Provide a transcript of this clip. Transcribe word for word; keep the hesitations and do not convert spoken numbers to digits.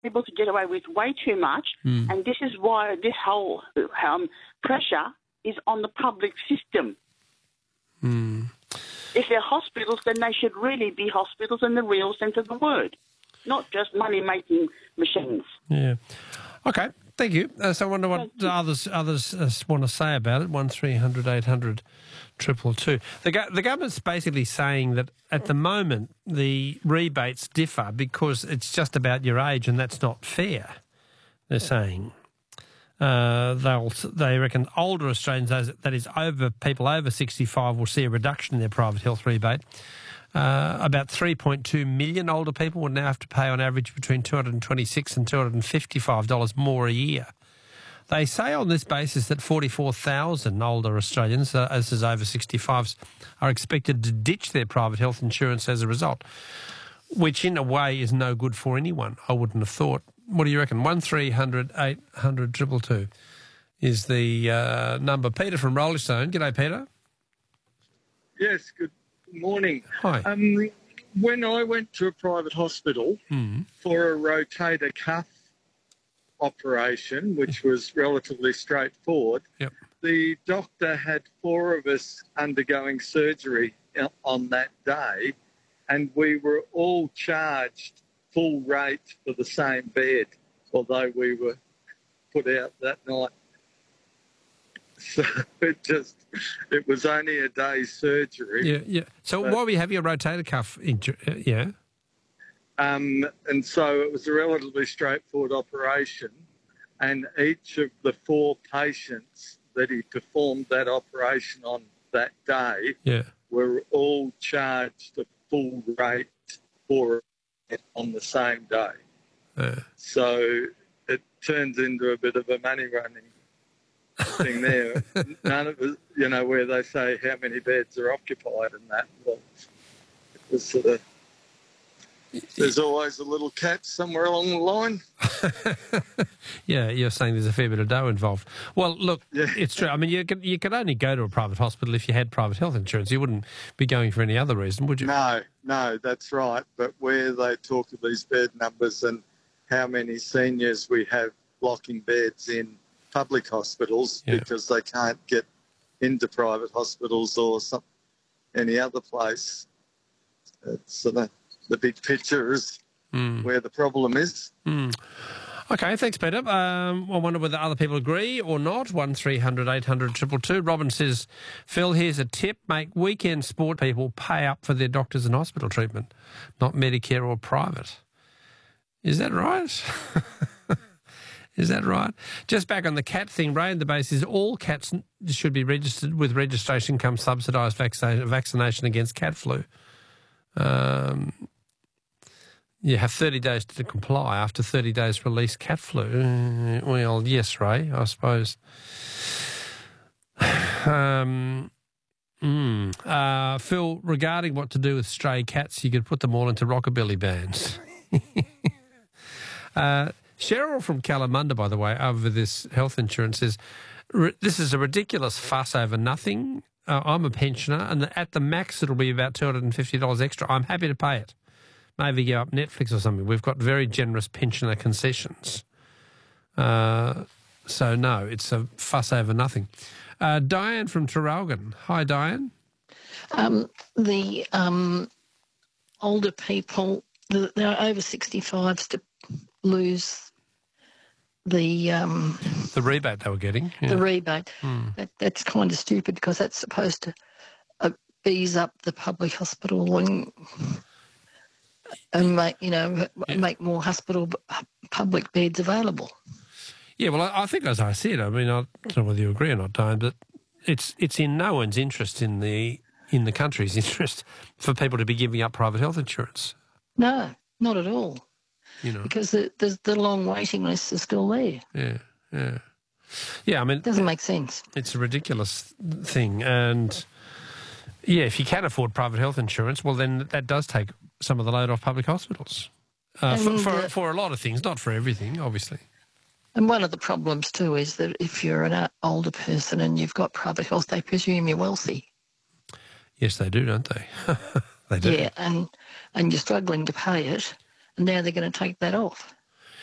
able to get away with way too much, Mm. and this is why this whole um, pressure is on the public system. Mm. If they're hospitals, then they should really be hospitals in the real sense of the word, not just money-making machines. Yeah. Okay, thank you. Uh, so I wonder what others others uh, want to say about it. One three hundred eight hundred triple two. The go- the government's basically saying that at the moment the rebates differ because it's just about your age, and that's not fair. They're saying uh, they'll they reckon older Australians, those, that is over people over sixty-five, will see a reduction in their private health rebate. Uh, about three point two million older people would now have to pay on average between two hundred twenty-six dollars and two hundred fifty-five dollars more a year. They say on this basis that forty-four thousand older Australians, uh, as is over sixty-fives, are expected to ditch their private health insurance as a result, which in a way is no good for anyone, I wouldn't have thought. What do you reckon? one three hundred eight hundred two two two is the uh, number. Peter from Rolling Stone. G'day, Peter. Yes, good morning. Hi. Um, when I went to a private hospital Mm. for a rotator cuff operation, which was relatively straightforward, Yep. the doctor had four of us undergoing surgery on that day, and we were all charged full rate for the same bed, although we were put out that night. So it just, it was only a day's surgery. Yeah, yeah. So But- why were you having a rotator cuff injury? Uh, yeah. Um, and so it was a relatively straightforward operation, and each of the four patients that he performed that operation on that day Yeah. were all charged a full rate for it on the same day. Uh, So it turns into a bit of a money running thing there. None of it, you know, where they say how many beds are occupied and that. Well, it was sort of, there's always a little catch somewhere along the line. yeah, you're saying there's a fair bit of dough involved. Well, look, Yeah. it's true. I mean, you could, you could only go to a private hospital if you had private health insurance. You wouldn't be going for any other reason, would you? No, no, that's right. But where they talk of these bed numbers and how many seniors we have blocking beds in public hospitals Yeah. because they can't get into private hospitals or some, any other place, it's sort of the big picture is Mm. where the problem is. Mm. Okay, thanks, Peter. Um, I wonder whether other people agree or not. One three hundred eight hundred two two two. Robin says, Phil, here's a tip. Make weekend sport people pay up for their doctors and hospital treatment, not Medicare or private. Is that right? Is that right? Just back on the cat thing, Ray, the base is all cats should be registered with registration comes subsidised vaccine, vaccination against cat flu. Um, you have thirty days to comply. After thirty days, release cat flu. Uh, well, yes, Ray, I suppose. um, mm, uh, Phil, regarding what to do with stray cats, you could put them all into rockabilly bands. uh, Cheryl from Kalamunda, by the way, over this health insurance says, this is a ridiculous fuss over nothing. Uh, I'm a pensioner, and at the max it'll be about two hundred fifty dollars extra. I'm happy to pay it. Maybe give up Netflix or something. We've got very generous pensioner concessions. Uh, so, no, it's a fuss over nothing. Uh, Diane from Traralgon. Hi, Diane. Um, the um, older people, the, they're over sixty-fives to lose the um, The rebate they were getting. Yeah. the rebate. Mm. That, that's kind of stupid because that's supposed to uh, ease up the public hospital and and make you know Yeah. make more hospital public beds available. Yeah, well, I, I think as I said, I mean, I don't know whether you agree or not, Diane, but it's it's in no one's interest in the in the country's interest for people to be giving up private health insurance. No, not at all. You know. Because the, the, the long waiting lists are still there. Yeah, yeah. Yeah, I mean... It doesn't make sense. It's a ridiculous thing. And, yeah, if you can afford private health insurance, well, then that does take some of the load off public hospitals. Uh, for, And, for, uh, for a lot of things, not for everything, obviously. And one of the problems too is that if you're an older person and you've got private health, they presume you're wealthy. Yes, they do, don't they? They do. Yeah, and, and you're struggling to pay it, and now they're going to take that off.